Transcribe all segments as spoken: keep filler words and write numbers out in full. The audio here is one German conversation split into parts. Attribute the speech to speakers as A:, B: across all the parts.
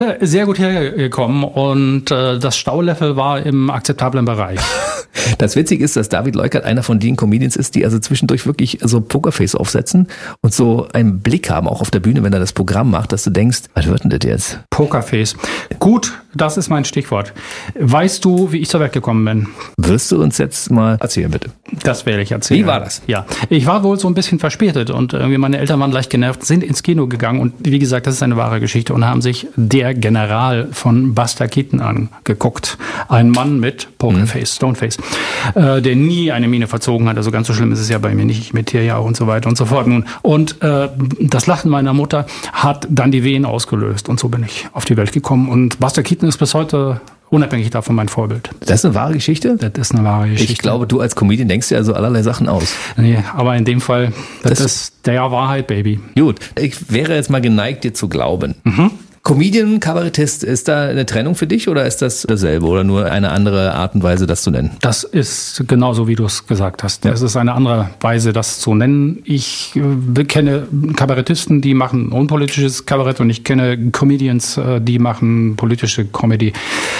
A: Sehr gut hergekommen und äh, das Staulevel war im akzeptablen Bereich.
B: Das Witzige ist, dass David Leukert einer von den Comedians ist, die also zwischendurch wirklich so Pokerface aufsetzen und so einen Blick haben, auch auf der Bühne, wenn er das Programm macht, dass du denkst, was wird denn das jetzt?
A: Pokerface. Gut, das ist mein Stichwort. Weißt du, wie ich zur Welt gekommen bin?
B: Wirst du uns jetzt mal erzählen, bitte?
A: Das werde ich erzählen.
B: Wie war das?
A: Ja, ich war wohl so ein bisschen verspätet und irgendwie meine Eltern waren leicht genervt, sind ins Kino gegangen und wie gesagt, das ist eine wahre Geschichte und haben sich Der General von Buster Keaton angeguckt. Ein Mann mit Pokerface, Stoneface, äh, der nie eine Miene verzogen hat. Also ganz so schlimm ist es ja bei mir nicht. Ich imitiere ja auch und so weiter und so fort. Nun. Und äh, das Lachen meiner Mutter hat dann die Wehen ausgelöst und so bin ich auf die Welt gekommen. Und Buster Keaton ist bis heute unabhängig davon mein Vorbild.
B: Das ist eine wahre Geschichte?
A: Das ist eine wahre Geschichte.
B: Ich glaube, du als Comedian denkst dir also allerlei Sachen aus.
A: Nee, aber in dem Fall, das, das ist der Wahrheit, Baby.
B: Gut, ich wäre jetzt mal geneigt, dir zu glauben.
A: Mhm.
B: Comedian, Kabarettist, ist da eine Trennung für dich oder ist das dasselbe oder nur eine andere Art und Weise, das zu nennen?
A: Das ist genauso, wie du es gesagt hast. Es ist eine andere Weise, das zu nennen. Ich äh, kenne Kabarettisten, die machen unpolitisches Kabarett und ich kenne Comedians, äh, die machen politische Comedy.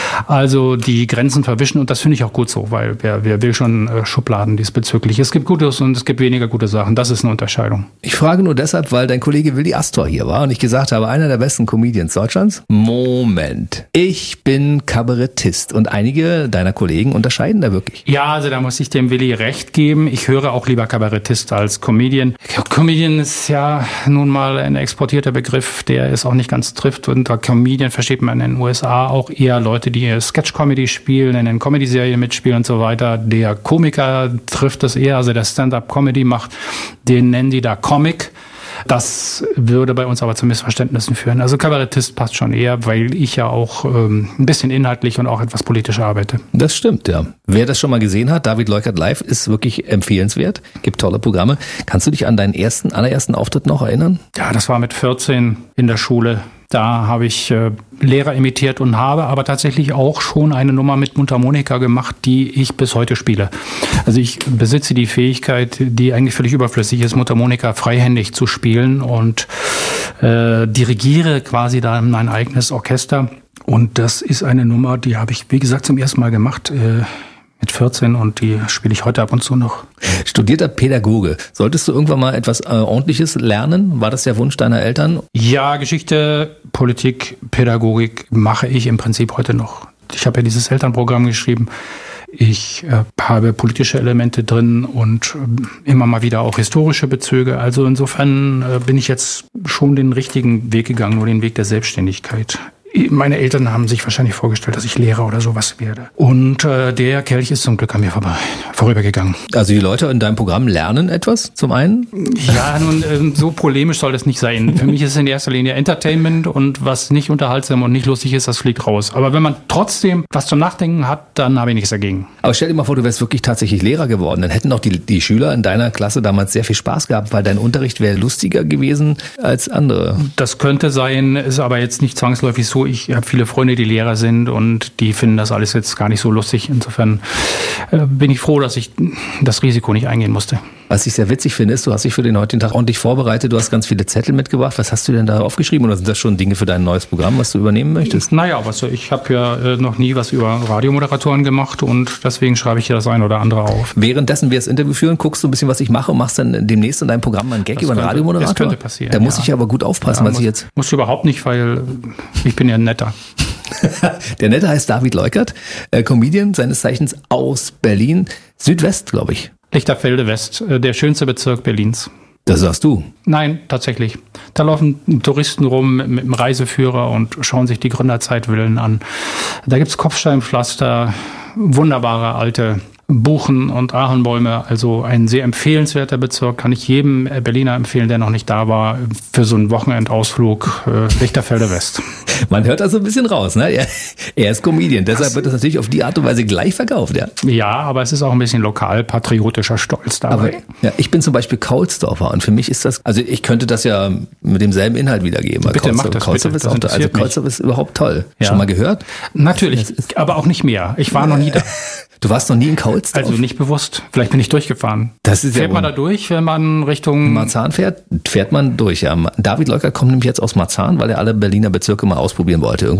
A: Also die Grenzen verwischen und das finde ich auch gut so, weil wer, wer will schon äh, Schubladen diesbezüglich. Es gibt Gutes und es gibt weniger gute Sachen. Das ist eine Unterscheidung.
B: Ich frage nur deshalb, weil dein Kollege Willi Astor hier war und ich gesagt habe, einer der besten Comedians Deutschlands. Moment, ich bin Kabarettist und einige deiner Kollegen unterscheiden da wirklich.
A: Ja, also da muss ich dem Willi recht geben. Ich höre auch lieber Kabarettist als Comedian. Comedian ist ja nun mal ein exportierter Begriff, der es auch nicht ganz trifft. Unter Comedian versteht man in den U S A auch eher Leute, die Sketch-Comedy spielen, in den Comedy-Serien mitspielen und so weiter. Der Komiker trifft das eher, also der Stand-up-Comedy macht, den nennen die da Comic. Das würde bei uns aber zu Missverständnissen führen. Also Kabarettist passt schon eher, weil ich ja auch ähm, ein bisschen inhaltlich und auch etwas politisch arbeite.
B: Das stimmt, ja. Wer das schon mal gesehen hat, David Leukert live, ist wirklich empfehlenswert. Gibt tolle Programme. Kannst du dich an deinen ersten, allerersten Auftritt noch erinnern?
A: Ja, das war mit vierzehn in der Schule. Da habe ich äh, Lehrer imitiert und habe aber tatsächlich auch schon eine Nummer mit Mundharmonika gemacht, die ich bis heute spiele. Also ich besitze die Fähigkeit, die eigentlich völlig überflüssig ist, Mundharmonika freihändig zu spielen und äh, dirigiere quasi da mein eigenes Orchester. Und das ist eine Nummer, die habe ich, wie gesagt, zum ersten Mal gemacht. Äh, Mit vierzehn und die spiele ich heute ab und zu noch.
B: Studierter Pädagoge. Solltest du irgendwann mal etwas äh, Ordentliches lernen? War das der Wunsch deiner Eltern?
A: Ja, Geschichte, Politik, Pädagogik mache ich im Prinzip heute noch. Ich habe ja dieses Elternprogramm geschrieben. Ich äh, habe politische Elemente drin und äh, immer mal wieder auch historische Bezüge. Also insofern äh, bin ich jetzt schon den richtigen Weg gegangen, nur den Weg der Selbstständigkeit. Meine Eltern haben sich wahrscheinlich vorgestellt, dass ich Lehrer oder sowas werde. Und äh, der Kelch ist zum Glück an mir vorbei, vorübergegangen.
B: Also die Leute in deinem Programm lernen etwas zum einen?
A: Ja, nun, ähm, so polemisch soll das nicht sein. Für mich ist es in erster Linie Entertainment und was nicht unterhaltsam und nicht lustig ist, das fliegt raus. Aber wenn man trotzdem was zum Nachdenken hat, dann habe ich nichts dagegen.
B: Aber stell dir mal vor, du wärst wirklich tatsächlich Lehrer geworden. Dann hätten doch die, die Schüler in deiner Klasse damals sehr viel Spaß gehabt, weil dein Unterricht wäre lustiger gewesen als andere.
A: Das könnte sein, ist aber jetzt nicht zwangsläufig so. Ich habe viele Freunde, die Lehrer sind und die finden das alles jetzt gar nicht so lustig. Insofern äh, bin ich froh, dass ich das Risiko nicht eingehen musste.
B: Was ich sehr witzig finde, ist, du hast dich für den heutigen Tag ordentlich vorbereitet. Du hast ganz viele Zettel mitgebracht. Was hast du denn da aufgeschrieben? Oder sind das schon Dinge für dein neues Programm, was du übernehmen möchtest?
A: Naja, was, ich habe ja äh, noch nie was über Radiomoderatoren gemacht und deswegen schreibe ich hier das ein oder andere auf.
B: Währenddessen wir das Interview führen, guckst du ein bisschen, was ich mache und machst dann demnächst in deinem Programm mal einen Gag das über einen könnte, Radiomoderator?
A: Das könnte passieren.
B: Da muss
A: ja.
B: ich aber gut aufpassen,
A: ja,
B: was
A: muss,
B: ich jetzt...
A: Musst du überhaupt nicht, weil ich bin ja ein Netter.
B: Der Nette heißt David Leukert, äh, Comedian, seines Zeichens aus Berlin, Südwest, glaube ich.
A: Lichterfelde West, der schönste Bezirk Berlins.
B: Das sagst du?
A: Nein, tatsächlich. Da laufen Touristen rum mit, mit dem Reiseführer und schauen sich die Gründerzeitvillen an. Da gibt's Kopfsteinpflaster, wunderbare alte Buchen und Ahornbäume, also ein sehr empfehlenswerter Bezirk, kann ich jedem Berliner empfehlen, der noch nicht da war, für so einen Wochenendausflug äh, Lichterfelde West.
B: Man hört also ein bisschen raus, ne? Er, er ist Comedian, deshalb wird das natürlich auf die Art und Weise gleich verkauft, ja.
A: Ja, aber es ist auch ein bisschen lokal patriotischer Stolz dabei.
B: Aber, ja, ich bin zum Beispiel Kaulsdorfer und für mich ist das, also ich könnte das ja mit demselben Inhalt wiedergeben.
A: Bitte
B: Kaulsdorf,
A: mach das
B: Kaulsdorf
A: bitte.
B: Ist auch,
A: das
B: also Kaulsdorf ist überhaupt toll.
A: Ja.
B: Schon mal gehört?
A: Natürlich, aber auch nicht mehr. Ich war noch nie da.
B: Du warst noch nie in Kaulsdorf?
A: Also nicht bewusst. Vielleicht bin ich durchgefahren.
B: Das ist
A: Fährt
B: ja
A: man da durch, wenn man Richtung
B: Marzahn fährt? Fährt man durch, ja. David Leuker kommt nämlich jetzt aus Marzahn, weil er alle Berliner Bezirke mal ausprobieren wollte.